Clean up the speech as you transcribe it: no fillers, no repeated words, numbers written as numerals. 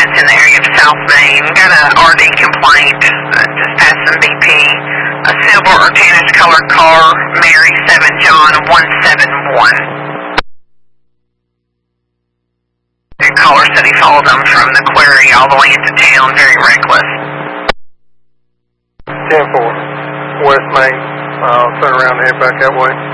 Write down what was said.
units in the area of South Main. Got a RD complaint just past some BP. A silver or tannish colored car, Mary 7 John 171. The caller said he followed them from the quarry all the way into town, very reckless. 10-4, West Main. I'll turn around and head back that way.